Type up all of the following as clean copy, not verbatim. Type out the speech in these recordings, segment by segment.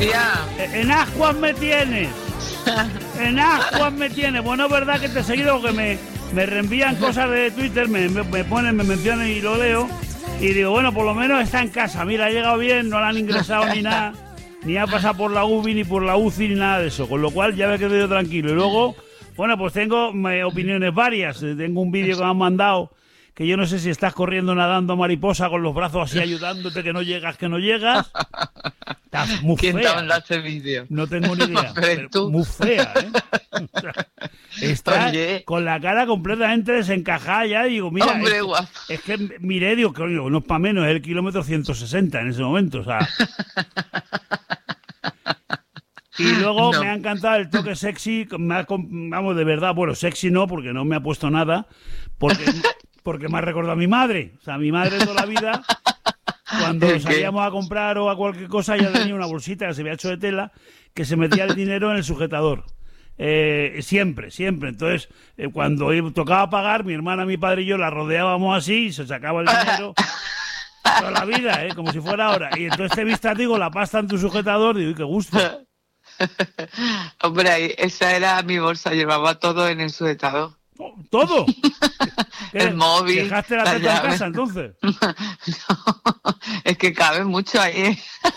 días. En ascuas me tienes. En ascuas me tienes. Bueno, es verdad que te he seguido porque me reenvían cosas de Twitter, me ponen, me mencionan y lo leo. Y digo, bueno, por lo menos está en casa. Mira, ha llegado bien, no la han ingresado ni nada. Ni ha pasado por la UBI, ni por la UCI, ni nada de eso. Con lo cual ya me quedo yo tranquilo. Y luego, bueno, pues tengo opiniones varias. Tengo un vídeo que me han mandado, que yo no sé si estás corriendo, nadando mariposa con los brazos así ayudándote, que no llegas. Estás muy fea. ¿Quién te ha mandado este vídeo? No tengo ni idea. Pero tú. Muy fea, ¿eh? O sea, está con la cara completamente desencajada ya. Digo, mira, hombre, guapo. Es que miré, digo, coño, no es para menos, es el kilómetro 160 en ese momento, o sea. Y luego me ha encantado el toque sexy, vamos, de verdad, bueno, sexy no, porque no me ha puesto nada, porque me ha recordado a mi madre. O sea, mi madre toda la vida, cuando salíamos a comprar o a cualquier cosa, ya tenía una bolsita que se había hecho de tela, que se metía el dinero en el sujetador. Siempre. Entonces, cuando tocaba pagar, mi hermana, mi padre y yo la rodeábamos así y se sacaba el dinero toda la vida, como si fuera ahora. Y entonces te viste, digo, la pasta en tu sujetador, digo, qué gusto. Hombre, esa era mi bolsa, llevaba todo en el sujetador. ¿Todo? El móvil. ¿Dejaste la teta en casa, entonces? No, es que cabe mucho ahí.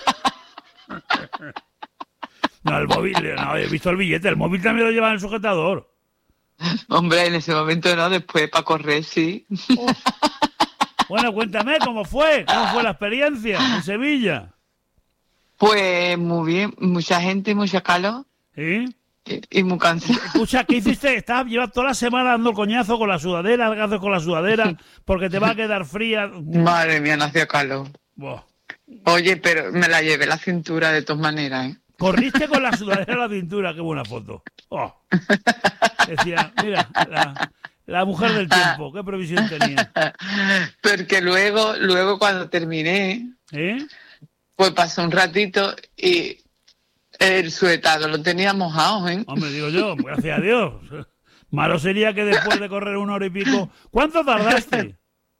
No, el móvil, no, he visto el billete, el móvil también lo lleva en el sujetador. Hombre, en ese momento no, después para correr, sí. Oh. Bueno, cuéntame, ¿cómo fue la experiencia en Sevilla? Pues muy bien, mucha gente, mucha calor. ¿Sí? Y muy cansado. Escucha, ¿qué hiciste? Llevas toda la semana dando coñazo con la sudadera, ¿qué haces con la sudadera? Porque te va a quedar fría. Madre mía, no hacía calor. Buah. Oye, pero me la llevé la cintura de todas maneras, ¿eh? Corriste con la sudadera a la cintura, qué buena foto. Oh. Decía, mira, la mujer del tiempo, qué previsión tenía. Porque luego cuando terminé, pues pasó un ratito y el sujetado lo tenía mojado, ¿eh? Hombre, digo yo, gracias a Dios. Malo sería que después de correr 1 hora y pico... ¿Cuánto tardaste?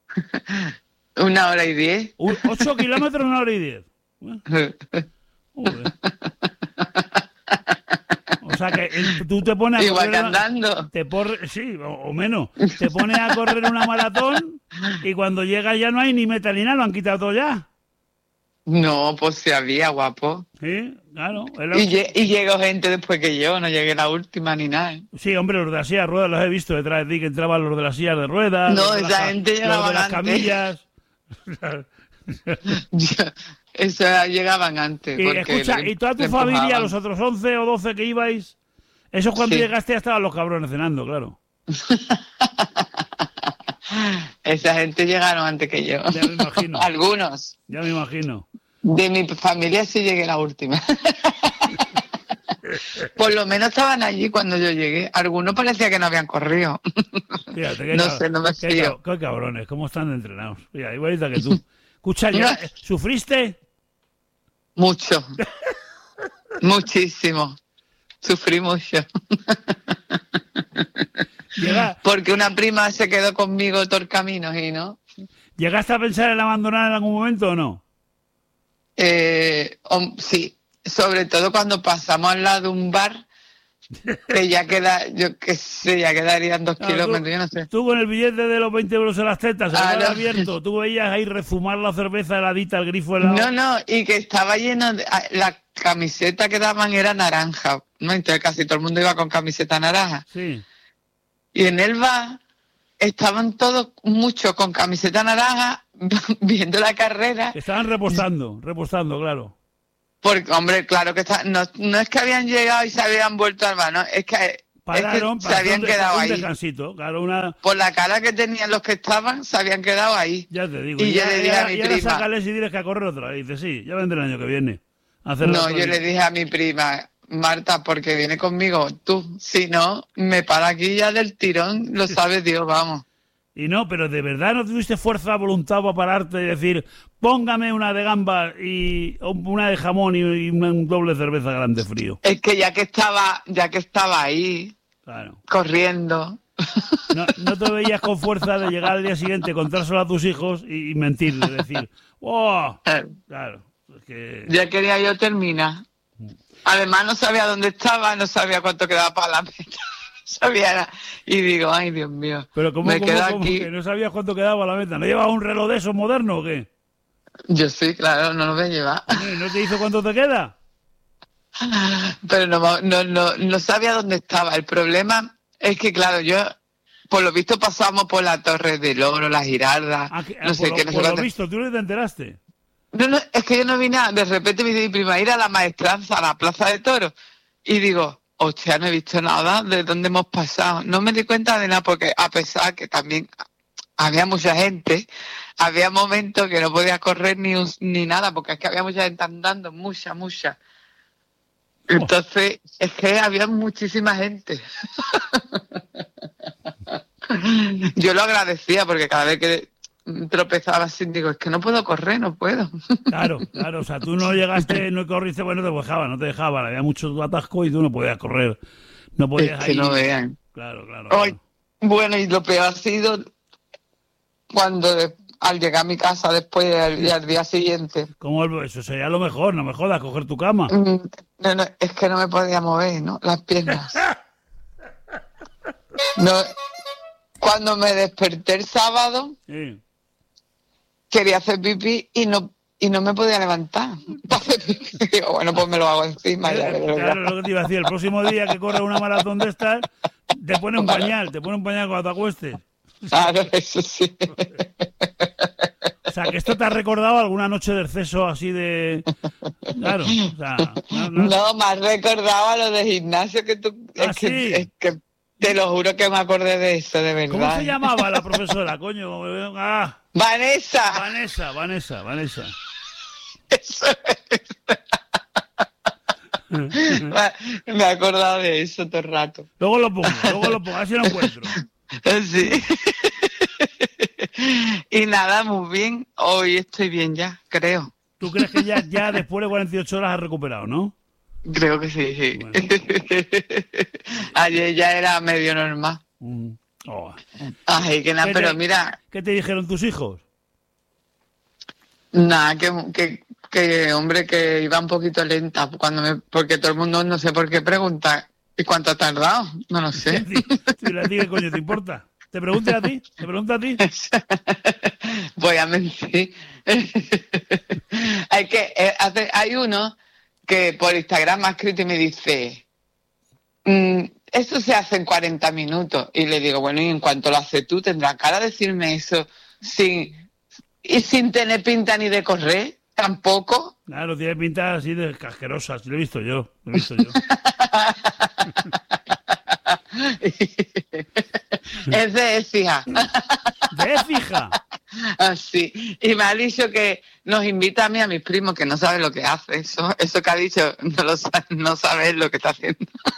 1 hora y 10. 8 kilómetros, 1 hora y 10. O sea que tú te pones a igual correr que andando. Sí, o menos. Te pones a correr una maratón y cuando llegas ya no hay ni meta ni nada, lo han quitado todo ya. No, pues sí había, guapo. Sí, claro. Y llegó gente después que yo, no llegué la última ni nada. Sí, hombre, los de la silla de ruedas los he visto detrás de ti, que entraban los de las sillas de ruedas. No, esa gente llegaba antes. Los de las camillas. Eso llegaban antes. Escucha, ¿y toda tu familia, los otros 11 o 12 que ibais? Eso cuando llegaste ya estaban los cabrones cenando, claro. Esa gente llegaron antes que yo. Ya me imagino. Algunos. Ya me imagino. De mi familia sí llegué la última. Por lo menos estaban allí cuando yo llegué. Algunos parecía que no habían corrido. Fíjate, no me fío. Qué cabrones, cómo están entrenados. Mira, igualita que tú. Escucha, ¿sufriste? Mucho. Muchísimo. Sufrí mucho. Porque una prima se quedó conmigo todo el camino y no. ¿Llegaste a pensar en abandonar en algún momento o no? Sí, sobre todo cuando pasamos al lado de un bar que ya queda, yo qué sé, ya quedarían 2 kilómetros, yo no sé. Tú con el billete de los 20 euros en las tetas, el bar abierto, tú veías ahí rezumar la cerveza heladita, el grifo helado. No, y que estaba lleno de... La camiseta que daban era naranja, ¿no? Entonces casi todo el mundo iba con camiseta naranja. Sí. Y en el bar estaban todos muchos con camiseta naranja viendo la carrera. Estaban repostando, claro. Porque, hombre, claro que no es que habían llegado y se habían vuelto al bar, ¿no? Es que se habían quedado ahí. Descansito, claro, Por la cara que tenían los que estaban, se habían quedado ahí. Ya te digo. Y yo le dije a mi prima... sácales y diles que a correr otra vez. Dice, sí, ya vendrá el año que viene. Le dije a mi prima, Marta, porque viene conmigo tú. Si no, me para aquí ya del tirón, lo sabe Dios, vamos. Y no, pero ¿de verdad no tuviste fuerza, voluntad para pararte y decir, póngame una de gamba y una de jamón y un doble cerveza grande frío? Es que ya que estaba ahí, claro, corriendo... No te veías con fuerza de llegar al día siguiente, contárselo a tus hijos y mentirle, decir, ¡oh! Claro. Es que... Ya quería yo terminar. Además no sabía dónde estaba, no sabía cuánto quedaba para la meta. Sabía nada. Y digo, ay, Dios mío. Pero ¿cómo que no sabías cuánto quedaba la meta? ¿No llevabas un reloj de esos modernos o qué? Yo sí, claro, no lo voy a llevar. ¿No te dice cuánto te queda? Pero no sabía dónde estaba. El problema es que, claro, yo, por lo visto, pasamos por la Torre del Oro, la Giralda, no sé qué. Por lo visto, ¿tú no te enteraste? No, es que yo no vi nada. De repente me dice mi prima, ir a la Maestranza, a la Plaza de Toros. Y digo, hostia, no he visto nada de dónde hemos pasado. No me di cuenta de nada porque a pesar que también había mucha gente, había momentos que no podía correr ni nada porque es que había mucha gente andando, mucha. Entonces, es que había muchísima gente. Yo lo agradecía porque cada vez que tropezaba así, digo, es que no puedo correr, no puedo. Claro, o sea, tú no llegaste, no corriste, bueno, no te dejaban, había mucho atasco y tú no podías correr. No podías es que no vean. Claro. Hoy, bueno, y lo peor ha sido cuando al llegar a mi casa después y al día siguiente. ¿Cómo eso sería lo mejor? No me jodas, coger tu cama. No, es que no me podía mover, ¿no? Las piernas. No, cuando me desperté el sábado, sí, quería hacer pipí y no me podía levantar. Digo, bueno, pues me lo hago encima. Claro, lo que te iba a decir, el próximo día que corres una maratón de estas, te pone un pañal cuando te acuestes. Claro, eso sí. O sea, que esto te ha recordado alguna noche de exceso así de... Claro, o sea... No, me has recordado a lo de gimnasio que tú... Es que te lo juro que me acordé de eso, de verdad. ¿Cómo se llamaba la profesora, coño? Vanessa. Eso es. Me he acordado de eso todo el rato. Luego lo pongo, así lo encuentro. Sí. Y nada, muy bien. Hoy estoy bien ya, creo. ¿Tú crees que ya después de 48 horas has recuperado, no? Creo que sí. Bueno. Ayer ya era medio normal. Ay, que nada, pero mira... ¿Qué te dijeron tus hijos? Nada, que hombre, que iba un poquito lenta porque todo el mundo no sé por qué pregunta. ¿Y cuánto ha tardado? No lo sé. Si le digo, ¿qué coño te importa? ¿Te pregunta a ti? Voy a mentir. Hay uno que por Instagram me ha escrito y me dice, eso se hace en 40 minutos. Y le digo, bueno, y en cuanto lo haces tú, ¿tendrás cara de decirme eso sin tener pinta ni de correr? ¿Tampoco? Claro, tiene pinta así de casquerosa, lo he visto yo. Es de Écija. ¿De Écija? Sí. Y me ha dicho que nos invita a mí, a mis primos, que no saben lo que hace. Eso que ha dicho, no sabes lo que está haciendo.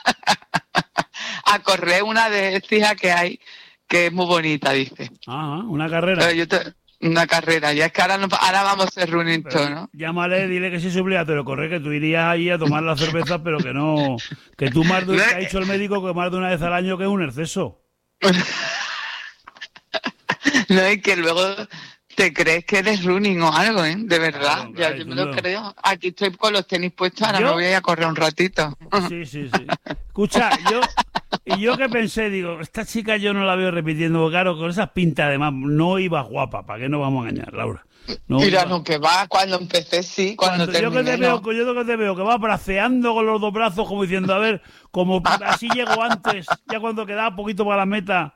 A correr una de Écija que hay, que es muy bonita, dice. Una carrera. Una carrera, ya es que ahora vamos a hacer running todo, ¿no? Llámale, dile que sí es obligatorio correr, que tú irías ahí a tomar la cerveza, pero que no, que tú más de una, ha dicho el médico que más de una vez al año que es un exceso. No, es que luego te crees que eres running o algo, ¿eh? De verdad, claro, yo me lo creo. Aquí estoy con los tenis puestos, ahora me voy a ir a correr un ratito. Sí. Escucha, yo que pensé, digo, esta chica yo no la veo repitiendo, porque claro, con esas pintas además no iba guapa, ¿para qué nos vamos a engañar, Laura? No, que va, cuando empecé sí, cuando terminé, yo que te veo que va braceando con los dos brazos como diciendo, a ver, como así llego antes, ya cuando quedaba poquito para la meta.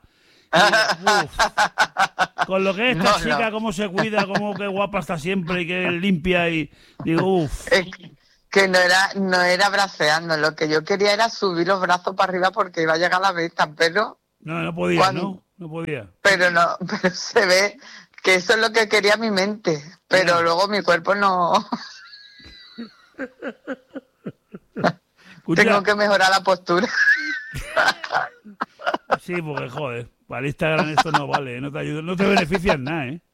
Con lo que es esta chica, cómo se cuida, cómo que guapa está siempre y que limpia y digo, que no era braceando, lo que yo quería era subir los brazos para arriba porque iba a llegar la meta, pero... No podía, no podía. Pero se ve que eso es lo que quería mi mente, pero luego mi cuerpo no... Tengo que mejorar la postura. Sí, porque joder, para Instagram esto no vale, no te ayuda, no te beneficia en nada, ¿eh?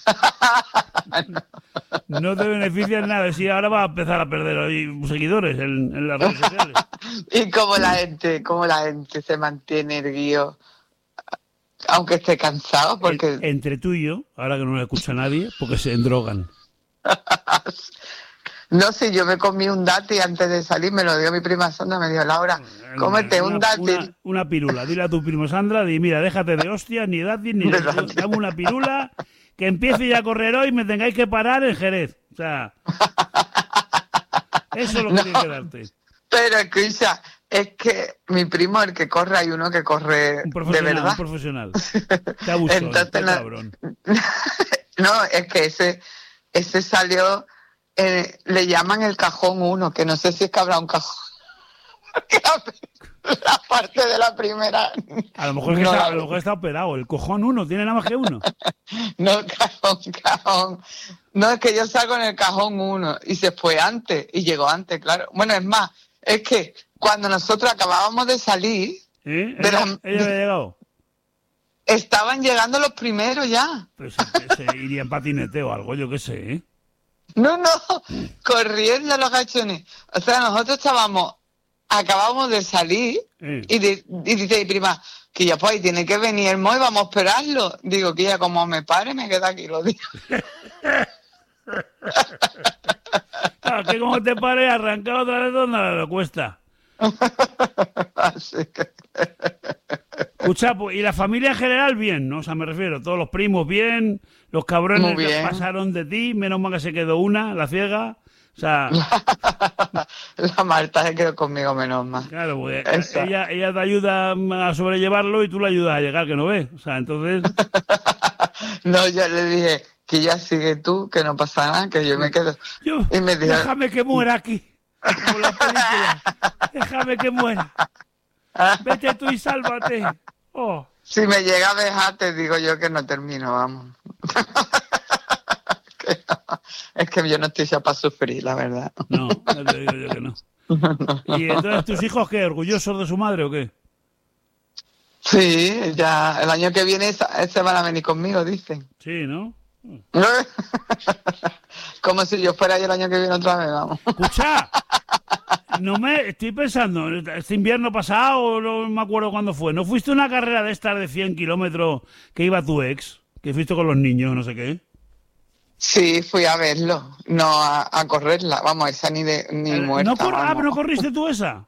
No te beneficia en nada. Si ahora vas a empezar a perder ahí seguidores en las redes sociales. Y como la gente se mantiene erguido aunque esté cansado, porque... Entre tú y yo, ahora que no lo escucha nadie, porque se endrogan. No sé, yo me comí un dátil antes de salir, me lo dio mi prima Sandra, me dijo, Laura, cómete un dátil. Una pirula, dile a tu primo Sandra, mira, déjate de hostias, ni dátil, ni dame una pirula, que empiece ya a correr hoy y me tengáis que parar en Jerez. O sea, eso es lo que tiene que darte. Pero escucha, es que mi primo, el que corre, hay uno que corre de verdad. Un profesional. Te abusó, entonces, cabrón. No, es que ese salió, le llaman el cajón 1, que no sé si es que habrá un cajón. La parte de la primera. A lo mejor, a lo mejor está operado. El cojón 1, tiene nada más que uno. No, cajón. No, es que yo salgo en el cajón 1 y se fue antes, y llegó antes, claro. Bueno, es más, es que cuando nosotros acabábamos de salir... ¿Ella había llegado? Estaban llegando los primeros ya. Pues se iría en patinete o algo, yo qué sé, ¿eh? No, corriendo los gachones. O sea, nosotros acabamos de salir y dice mi prima que ya pues tiene que venir el Moy, vamos a esperarlo. Digo que ya como me pare me queda aquí, lo digo. Claro, que como te pare, arrancar otra vez donde le cuesta. Así que... Escucha, y la familia en general bien, ¿no? O sea, me refiero, todos los primos bien, los cabrones que pasaron de ti, menos mal que se quedó una, la ciega. O sea... La Marta se quedó conmigo, menos mal. Claro, pues ella te ayuda a sobrellevarlo y tú le ayudas a llegar, que no ves. O sea, entonces... No, yo le dije que ya sigue tú, que no pasa nada, que yo me quedo. Y me dijo, déjame que muera aquí. Como la película. Déjame que muera. Vete tú y sálvate. Oh. Si me llega a dejar, te digo yo que no termino, vamos. Es que yo no estoy ya para sufrir, la verdad. No, ya te digo yo que no. ¿Y entonces tus hijos qué? ¿Orgullosos de su madre o qué? Sí, ya el año que viene se van a venir conmigo, dicen. Sí, ¿no? Como si yo fuera yo el año que viene otra vez, vamos. Escucha, estoy pensando, este invierno pasado, no me acuerdo cuándo fue, ¿no fuiste a una carrera de estas de 100 kilómetros que iba tu ex? Que fuiste con los niños, no sé qué. Sí, fui a verlo, no a correrla, vamos, esa ni muerta. ¿Pero no corriste tú esa?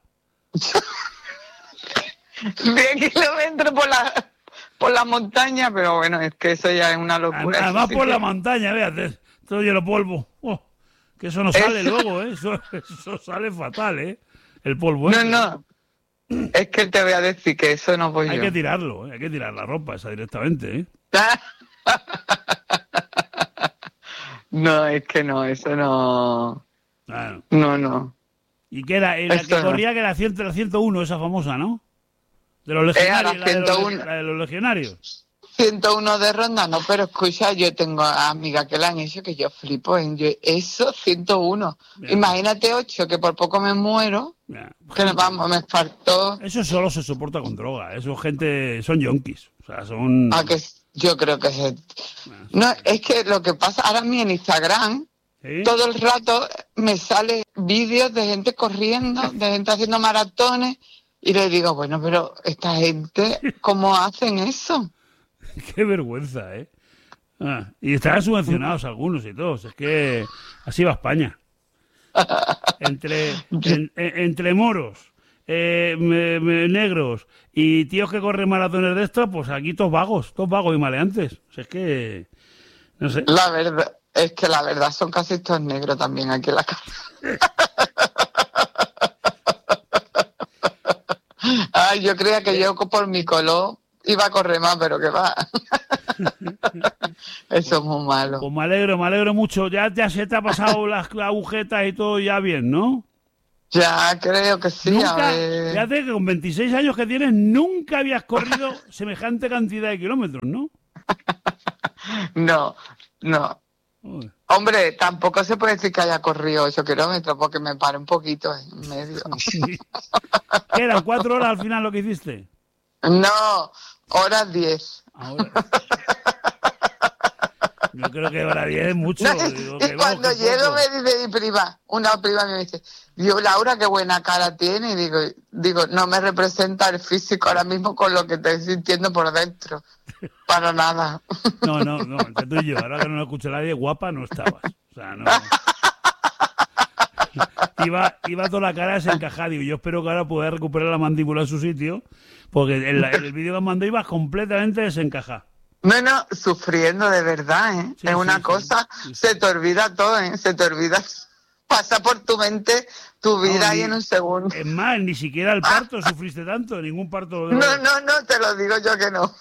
10 kilómetros por la montaña, pero bueno, es que eso ya es una locura. Además por la montaña, véate, todo lleno de polvo. Oh, que eso no sale luego, ¿eh? Eso sale fatal, ¿eh? El polvo. No. Es que te voy a decir que eso no voy yo. Hay que tirarlo, hay que tirar la ropa esa directamente, ¿eh? No, es que no, eso no. Claro. No. ¿Y qué era? La que corría que era la 101, esa famosa, ¿no? De los legionarios. La de los legionarios. 101 de ronda, no, pero escucha, yo tengo amigas que la han hecho que yo flipo en eso, 101. Bien. Imagínate 8, que por poco me muero. Bien. Que vamos, me faltó. Eso solo se soporta con droga, eso son yonkis. O sea, son. Que yo creo que es. No, es que lo que pasa ahora en Instagram, ¿sí? Todo el rato me sale vídeos de gente corriendo, de gente haciendo maratones. Y le digo, bueno, pero esta gente, ¿cómo hacen eso? Qué vergüenza, ¿eh? Y estarán subvencionados algunos y todos. Es que así va España. Entre moros, negros y tíos que corren maratones de estos, pues aquí todos vagos y maleantes. O sea, es que... No sé. La verdad son casi todos negros también aquí en la casa. Yo creía que yo por mi color iba a correr más, pero que va. Eso es muy malo. Pues me alegro mucho. Ya se te ha pasado las agujetas y todo ya bien, ¿no? Ya, creo que sí. Fíjate que con 26 años que tienes nunca habías corrido semejante cantidad de kilómetros, ¿no? No. Uy. Hombre, tampoco se puede decir que haya corrido 8 kilómetros porque me paré un poquito en medio. Sí. ¿Qué eran 4 horas al final lo que hiciste? No, horas 10. Ahora. Yo creo que hora 10 es mucho. No, digo, y cuando llego me dice mi prima, una prima me dice, Dios, Laura, qué buena cara tiene. Y digo, no me representa el físico ahora mismo con lo que estoy sintiendo por dentro. Para nada. No, entre tú y yo, ahora que no lo escucha nadie, guapa no estabas. O sea, no. iba toda la cara desencajada. Y yo espero que ahora pueda recuperar la mandíbula en su sitio, porque en el vídeo que mandó iba completamente desencajada. No, sufriendo de verdad, ¿eh? Sí, es una cosa, se te olvida todo, ¿eh? Se te olvida, pasa por tu mente tu vida ahí en un segundo. Es más, ni siquiera el parto sufriste tanto, ningún parto. No, te lo digo yo que no.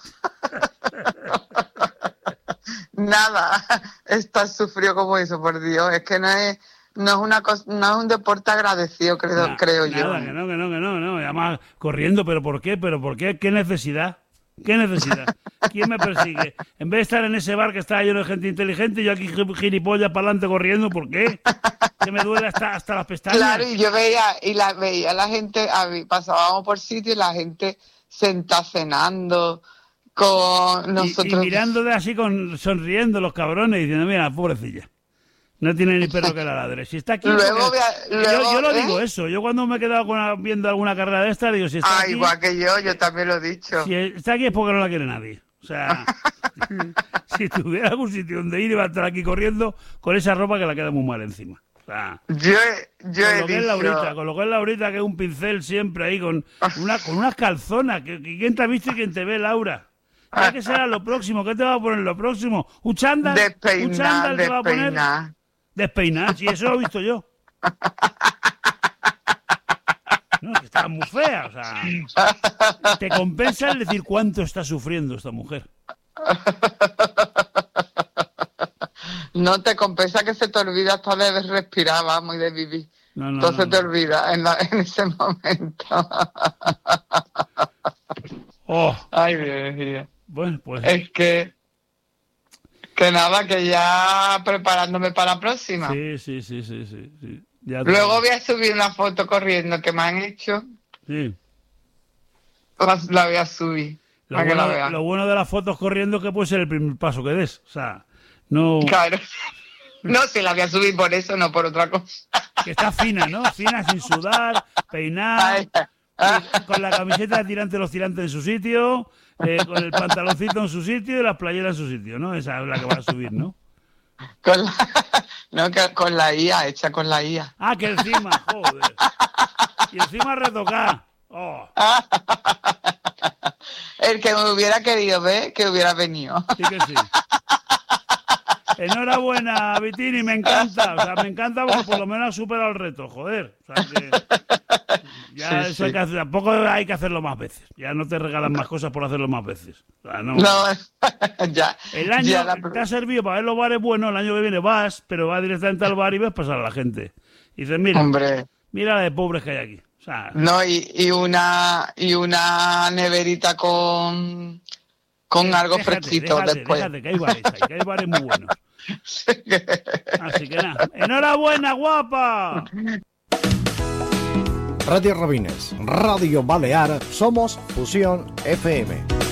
Nada, estás sufrido como eso, por Dios, es que no es una cosa, no es un deporte agradecido, creo yo. Nada, que no, además corriendo, ¿pero por qué? ¿Qué necesidad? ¿Quién me persigue? En vez de estar en ese bar que estaba lleno de gente inteligente, yo aquí gilipollas para adelante corriendo, ¿por qué? Que me duele hasta las pestañas. Claro, y yo veía la gente, pasábamos por sitio y la gente sentada cenando con nosotros. Y mirando así, sonriendo los cabrones, diciendo, mira, pobrecilla. No tiene ni perro que la ladre. Si está aquí... yo lo digo eso. Yo cuando me he quedado viendo alguna carrera de esta, digo, si está aquí... igual que yo también lo he dicho. Si está aquí es porque no la quiere nadie. O sea, si tuviera algún sitio donde ir, iba a estar aquí corriendo con esa ropa que la queda muy mal encima. O sea, yo he dicho... Con lo que es Laurita, que es un pincel siempre ahí, con unas calzonas. ¿Quién te ha visto y quién te ve, Laura? ¿Qué será lo próximo? ¿Qué te va a poner lo próximo? ¿Un chándal? ¿Un chándal te va a poner? Despeinar, sí, eso lo he visto yo. No, que está muy fea, o sea... Te compensa el decir cuánto está sufriendo esta mujer. No te compensa que se te olvida hasta de respirar, vamos, y de vivir. Entonces te olvida en ese momento. Ay, Dios. Bueno, pues... Es que nada, que ya preparándome para la próxima. Sí. Luego voy a subir una foto corriendo que me han hecho. Sí. La voy a subir. Lo bueno de las fotos corriendo es que puede ser el primer paso que des. O sea, no... Claro. No, si la voy a subir por eso, no por otra cosa. Que está fina, ¿no? Fina, sin sudar, peinada, con la camiseta de los tirantes en su sitio... con el pantaloncito en su sitio y las playeras en su sitio, ¿no? Esa es la que va a subir, ¿no? Con la IA, hecha con la IA. Ah, que encima, joder. Y encima retocar. Oh. El que me hubiera querido ver, que hubiera venido. Sí que sí. Enhorabuena, Vitini, me encanta. O sea, me encanta porque por lo menos ha superado el reto, joder. O sea, que ya sí, eso hay que hacer, tampoco hay que hacerlo más veces. Ya no te regalan más cosas por hacerlo más veces. O sea, no ya. El año te ha servido para ver los bares buenos, el año que viene vas, pero vas directamente al bar y ves pasar a la gente. Y dices, mira la de pobres que hay aquí. O sea, no, y una neverita con algo fresquito después. Déjate, que hay bares muy buenos. Así que nada, enhorabuena, guapa. Radio Rabines, Radio Balear, somos Fusión FM.